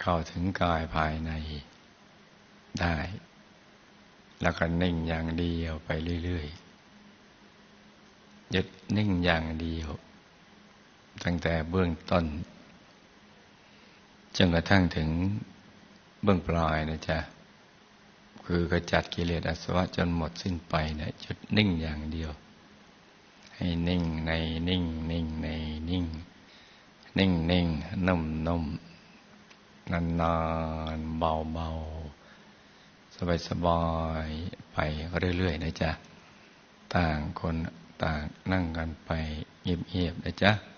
เข้าถึงกายภายในได้แล้วก็นิ่งอย่างเดียวไปเรื่อยๆยึดนิ่งอย่างเดียวตั้งแต่เบื้องต้นจนกระทั่งถึงเบื้องปลายนะจ๊ะคือกระจัดกิเลสอาสวะจนหมดสิ้นไปนะจุดนิ่งอย่างเดียวให้นิ่งในนิ่งนิ่งในนิ่งนิ่งนิ่งนุ่มนุ่มนานนานเบาเบาสบายสบายไปเรื่อยๆนะจ๊ะต่างคนต่างนั่งกันไปเงียบๆนะจ๊ะ